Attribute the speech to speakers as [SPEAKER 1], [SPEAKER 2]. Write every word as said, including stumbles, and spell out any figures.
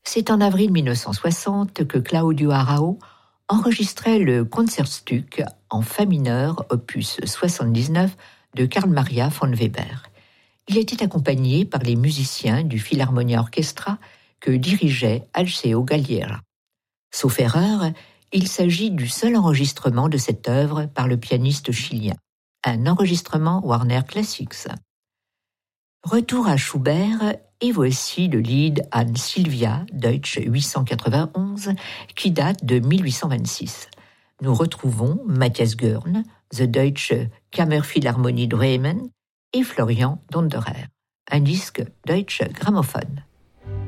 [SPEAKER 1] C'est en avril mille neuf cent soixante que Claudio Arrau enregistrait le Concertstück en fa mineur, opus soixante-dix-neuf, de Carl Maria von Weber. Il était accompagné par les musiciens du Philharmonia Orchestra que dirigeait Alceo Galliera. Sauf erreur, il s'agit du seul enregistrement de cette œuvre par le pianiste chilien, un enregistrement Warner Classics. Retour à Schubert, et voici le Lied an Silvia, Deutsch huit cent quatre-vingt-onze, qui date de mille huit cent vingt-six. Nous retrouvons Matthias Görn, The Deutsche Kammerphilharmonie Bremen et Florian Donderer. Un disque Deutsche Grammophon.